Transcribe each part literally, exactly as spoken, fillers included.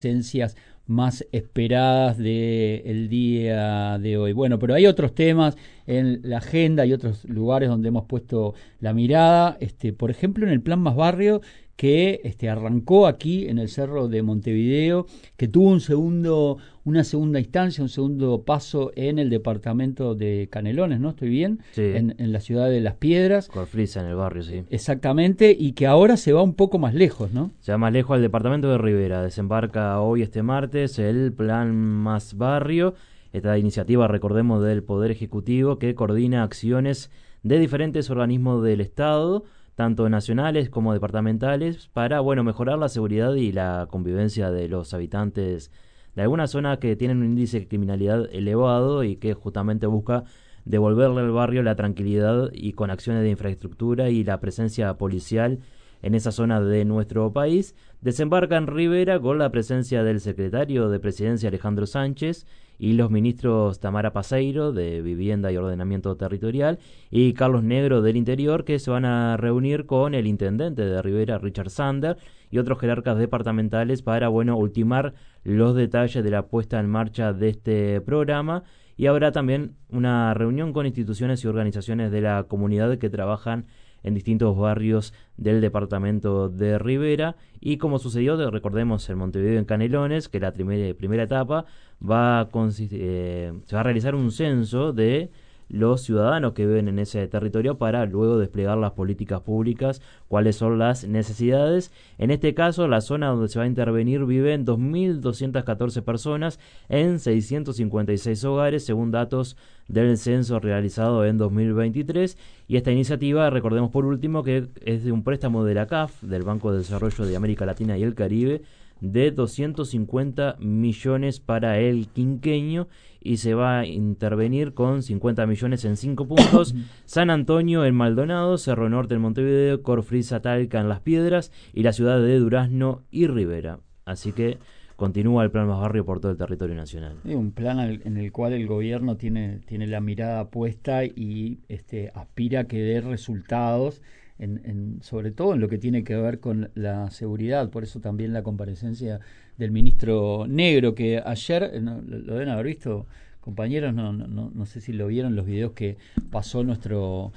esencias más esperadas del día de hoy. Bueno, pero hay otros temas en la agenda y otros lugares donde hemos puesto la mirada, este, por ejemplo en el Plan Más Barrio, que este, arrancó aquí en el Cerro de Montevideo, que tuvo un segundo, una segunda instancia, un segundo paso en el departamento de Canelones, ¿no? ¿Estoy bien? Sí. En, en la ciudad de Las Piedras. Corfrisa, en el barrio, sí. Exactamente, y que ahora se va un poco más lejos, ¿no? Se va más lejos al departamento de Rivera. Desembarca hoy, este martes, el Plan Más Barrio. Esta iniciativa, recordemos, del Poder Ejecutivo, que coordina acciones de diferentes organismos del Estado, tanto nacionales como departamentales, para, bueno, mejorar la seguridad y la convivencia de los habitantes de algunas zonas que tienen un índice de criminalidad elevado y que justamente busca devolverle al barrio la tranquilidad y con acciones de infraestructura y la presencia policial en esa zona de nuestro país. Desembarca en Rivera con la presencia del secretario de Presidencia Alejandro Sánchez y los ministros Tamara Paseiro de Vivienda y Ordenamiento Territorial y Carlos Negro del Interior, que se van a reunir con el intendente de Rivera, Richard Sander, y otros jerarcas departamentales para, bueno, ultimar los detalles de la puesta en marcha de este programa. Y habrá también una reunión con instituciones y organizaciones de la comunidad que trabajan en distintos barrios del departamento de Rivera. Y como sucedió, recordemos, en Montevideo, en Canelones, que la primera, primera etapa va a consistir, eh, se va a realizar un censo de los ciudadanos que viven en ese territorio para luego desplegar las políticas públicas, cuáles son las necesidades. En este caso, la zona donde se va a intervenir viven dos mil doscientas catorce personas en seiscientos cincuenta y seis hogares, según datos del censo realizado en dos mil veintitrés. Y esta iniciativa, recordemos por último, que es de un préstamo de la C A F, del Banco de Desarrollo de América Latina y el Caribe, de doscientos cincuenta millones para el quinquenio, y se va a intervenir con cincuenta millones en cinco puntos: San Antonio en Maldonado, Cerro Norte en Montevideo, Corfrisa, Talca en Las Piedras y la ciudad de Durazno y Rivera. Así que continúa el Plan Más Barrio por todo el territorio nacional. Sí, un plan al, en el cual el gobierno tiene, tiene la mirada puesta y este, aspira a que dé resultados, en, en, sobre todo en lo que tiene que ver con la seguridad. Por eso también la comparecencia del ministro Negro, que ayer, no, lo deben haber visto, compañeros, no, no, no sé si lo vieron, los videos que pasó nuestro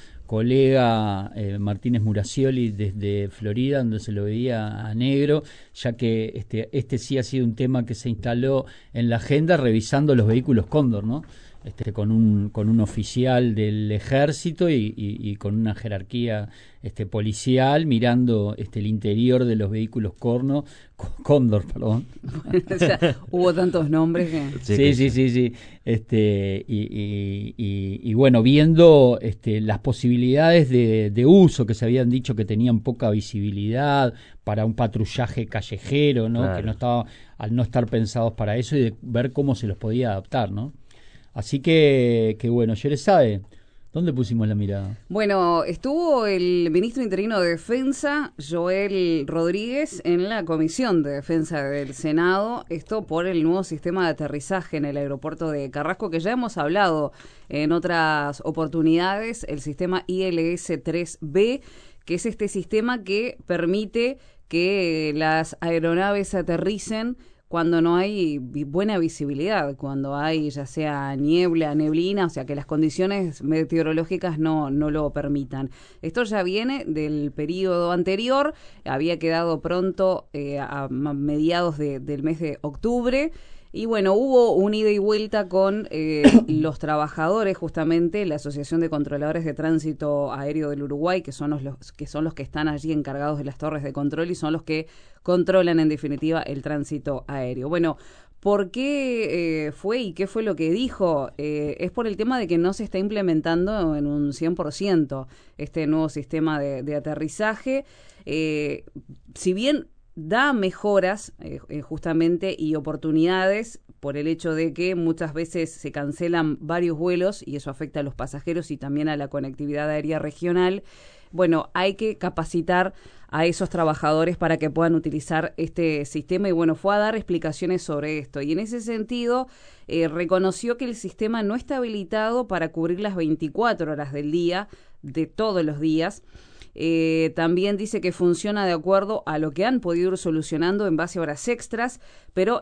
colega eh, Martínez Muracioli desde Florida, donde se lo veía a Negro, ya que este, este sí ha sido un tema que se instaló en la agenda, revisando los vehículos Cóndor, ¿no? Este, con un con un oficial del ejército y, y, y con una jerarquía este policial mirando este el interior de los vehículos Corno, Cóndor, perdón. O sea, hubo tantos nombres que... Sí, sí, sí, sí. Este y, y, y, y bueno, viendo este las posibilidades de, de uso que se habían dicho que tenían poca visibilidad para un patrullaje callejero, ¿no? Claro. Que no estaba, al no estar pensados para eso, y de ver cómo se los podía adaptar, ¿no? Así que, que bueno, Yere sabe, ¿dónde pusimos la mirada? Bueno, estuvo el ministro interino de Defensa, Joel Rodríguez, en la Comisión de Defensa del Senado, esto por el nuevo sistema de aterrizaje en el aeropuerto de Carrasco, que ya hemos hablado en otras oportunidades, el sistema I L S tres B, que es este sistema que permite que las aeronaves aterricen cuando no hay buena visibilidad, cuando hay ya sea niebla, neblina, o sea que las condiciones meteorológicas no, no lo permitan. Esto ya viene del periodo anterior, había quedado pronto eh, a mediados de, del mes de octubre. Y bueno, hubo un ida y vuelta con eh, los trabajadores, justamente, la Asociación de Controladores de Tránsito Aéreo del Uruguay, que son los, los que son los que están allí encargados de las torres de control y son los que controlan, en definitiva, el tránsito aéreo. Bueno, ¿por qué eh, fue y qué fue lo que dijo? Eh, es por el tema de que no se está implementando en un cien por ciento este nuevo sistema de, de aterrizaje. Eh, si bien da mejoras eh, justamente y oportunidades por el hecho de que muchas veces se cancelan varios vuelos y eso afecta a los pasajeros y también a la conectividad aérea regional. Bueno, hay que capacitar a esos trabajadores para que puedan utilizar este sistema y bueno, fue a dar explicaciones sobre esto y en ese sentido eh, reconoció que el sistema no está habilitado para cubrir las veinticuatro horas del día, de todos los días. Eh, también dice que funciona de acuerdo a lo que han podido ir solucionando en base a horas extras, pero